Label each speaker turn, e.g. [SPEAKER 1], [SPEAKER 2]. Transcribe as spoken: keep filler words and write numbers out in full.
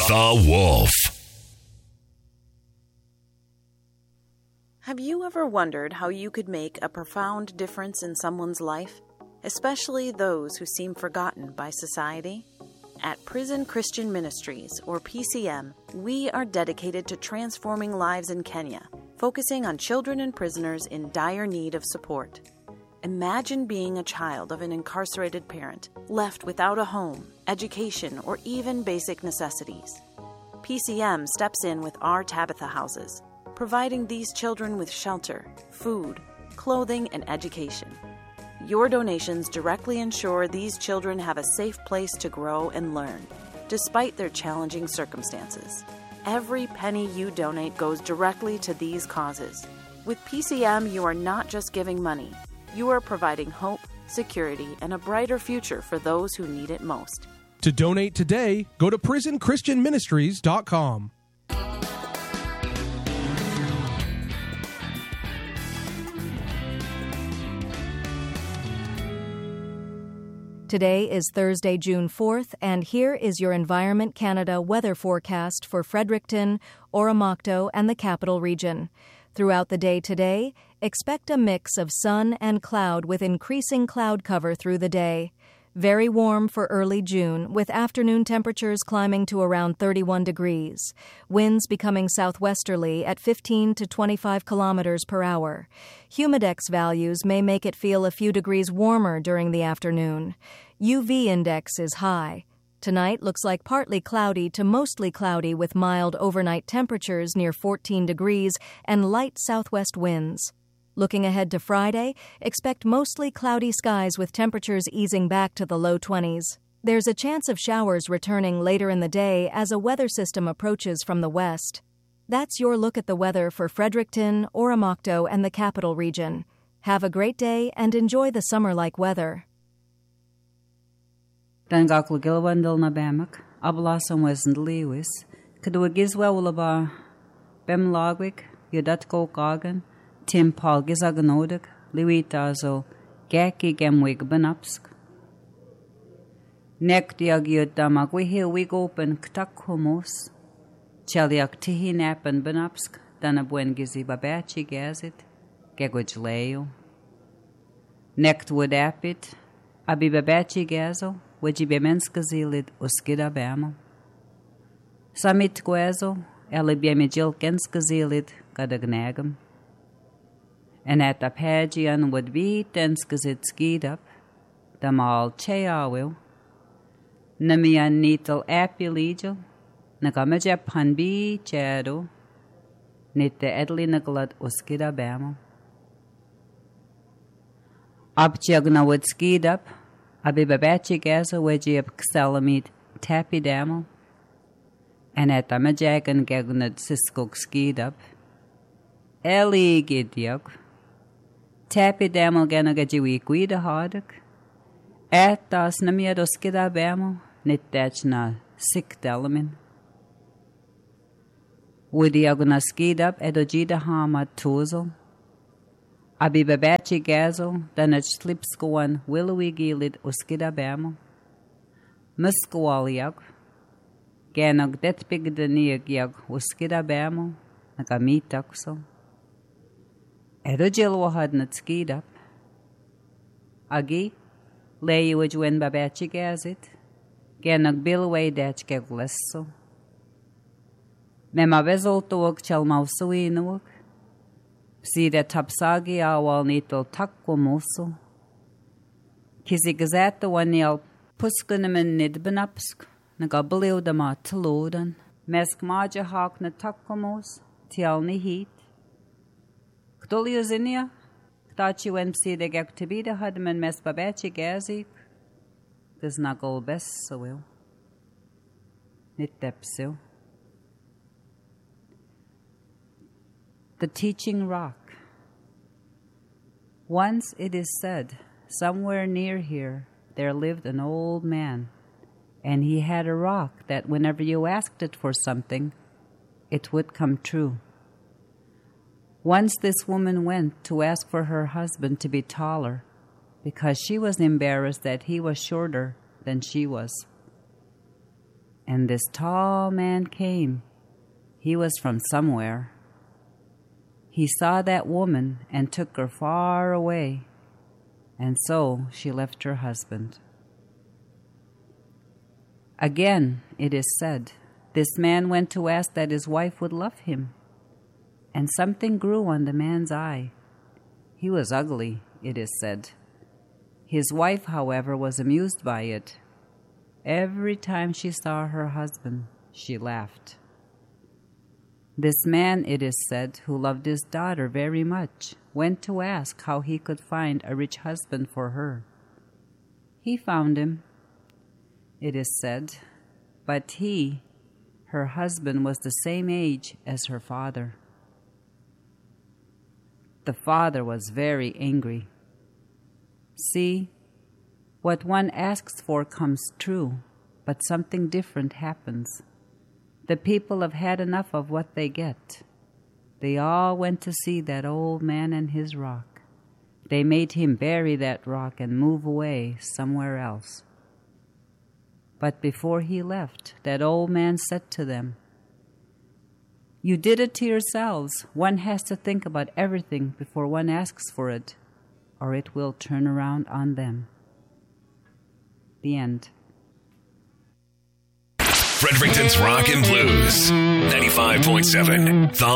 [SPEAKER 1] The Wolf.
[SPEAKER 2] Have you ever wondered how you could make a profound difference in someone's life, especially those who seem forgotten by society? At Prison Christian Ministries, or P C M, we are dedicated to transforming lives in Kenya, focusing on children and prisoners in dire need of support. Imagine being a child of an incarcerated parent, left without a home, education, or even basic necessities. P C M steps in with our Tabitha houses, providing these children with shelter, food, clothing, and education. Your donations directly ensure these children have a safe place to grow and learn, despite their challenging circumstances. Every penny you donate goes directly to these causes. With P C M, you are not just giving money. You are providing hope, security, and a brighter future for those who need it most.
[SPEAKER 3] To donate today, go to prison christian ministries dot com.
[SPEAKER 4] Today is Thursday, June fourth, and here is your Environment Canada weather forecast for Fredericton, Oromocto, and the Capital Region. Throughout the day today, expect a mix of sun and cloud with increasing cloud cover through the day. Very warm for early June, with afternoon temperatures climbing to around thirty-one degrees. Winds becoming southwesterly at fifteen to twenty-five kilometers per hour. Humidex values may make it feel a few degrees warmer during the afternoon. U V index is high. Tonight looks like partly cloudy to mostly cloudy with mild overnight temperatures near fourteen degrees and light southwest winds. Looking ahead to Friday, expect mostly cloudy skies with temperatures easing back to the low twenties. There's a chance of showers returning later in the day as a weather system approaches from the west. That's your look at the weather for Fredericton, Oromocto, and the Capital Region. Have a great day and enjoy the summer-like weather.
[SPEAKER 5] Dangakla Gilwandil na Bamak, Ablasam Wesn Lewis, Kadwagizwelaba, Bem Lagwig, Yadatko Gagan, Tim Paul Gizaganodig, Liwitazo, Gaki Gemwig Benapsk. Nek diagiot damagwihi wig open Ktak Humos, Cheliak Tihi Napan Benapsk, Danabuen Gizi Babachi Gazit, Gegwij Leo. Nekt wood apit, Abi Babachi Gazo, Wajibemenska Zilid Uskida Bamo. Samit Guezo, Elibiamijil Genska Zilid, Gadagnagam. En at a pagian would be denskazit skied up, the mal cheawil, Namian nital apilegel, Nagamajap hanbi chado, Nit the edli naglad uskida bamo. Abjagna would skied up, Abibabachi gaza wedgie up xalamid tapi damo, and at a majagan gagnad siskok skied up, Eli gidiok. Tapi demo ganaga jiwi guida hardik. Et das namia skida bemo, nit dachna sick delamin. Woody aguna skidap edogida hama tozel. Abi babachi gazo, danach slipskoan willowy gilid uskida bemo. Muskwaliak. Ganag det big the neagiag uskida bemo, nagamitakso. Edogil had not skied up. Agi, lay you when babachi gazit, Ganag bilway dach geglesso. Mema vezol toog chal mausui nuog. Si de tapsagi awal nitel takwo moso. Kisi gazeta waniel puskunemen nidbenapsk, nagabelio da ma telodan, mesk maja hak na takwamos, tial ni heat. Kdoliuzinia, ktachi wen si de gaktibida hadmen mes babachi gazik, does not go best so well. Nit depsil. The Teaching Rock. Once it is said, somewhere near here there lived an old man, and he had a rock that whenever you asked it for something, it would come true. Once this woman went to ask for her husband to be taller, because she was embarrassed that he was shorter than she was. And this tall man came. He was from somewhere. He saw that woman and took her far away, and so she left her husband. Again, it is said, this man went to ask that his wife would love him, and something grew on the man's eye. He was ugly, it is said. His wife, however, was amused by it. Every time she saw her husband, she laughed. This man, it is said, who loved his daughter very much, went to ask how he could find a rich husband for her. He found him, it is said, but he, her husband, was the same age as her father. The father was very angry. See, what one asks for comes true, but something different happens. The people have had enough of what they get. They all went to see that old man and his rock. They made him bury that rock and move away somewhere else. But before he left, that old man said to them, "You did it to yourselves. One has to think about everything before one asks for it, or it will turn around on them." The end.
[SPEAKER 1] Fredericton's Rock and Blues, ninety-five point seven. The